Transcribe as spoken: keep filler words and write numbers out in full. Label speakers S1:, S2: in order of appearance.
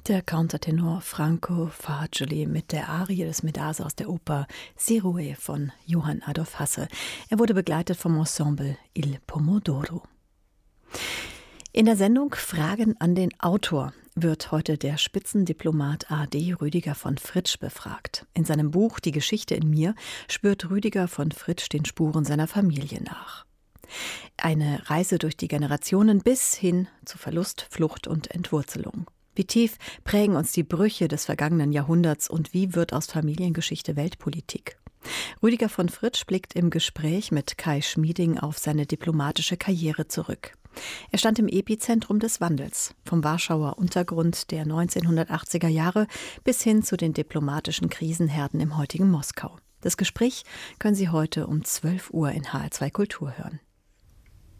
S1: Der Countertenor Franco Fagioli mit der Arie des Medars aus der Oper Siroe von Johann Adolf Hasse. Er wurde begleitet vom Ensemble Il Pomodoro. In der Sendung Fragen an den Autor wird heute der Spitzendiplomat A D Rüdiger von Fritsch befragt. In seinem Buch Die Geschichte in mir spürt Rüdiger von Fritsch den Spuren seiner Familie nach. Eine Reise durch die Generationen bis hin zu Verlust, Flucht und Entwurzelung. Wie tief prägen uns die Brüche des vergangenen Jahrhunderts und wie wird aus Familiengeschichte Weltpolitik? Rüdiger von Fritsch blickt im Gespräch mit Kai Schmieding auf seine diplomatische Karriere zurück. Er stand im Epizentrum des Wandels, vom Warschauer Untergrund der neunzehnhundertachtziger Jahre bis hin zu den diplomatischen Krisenherden im heutigen Moskau. Das Gespräch können Sie heute um zwölf Uhr in H R zwei Kultur hören.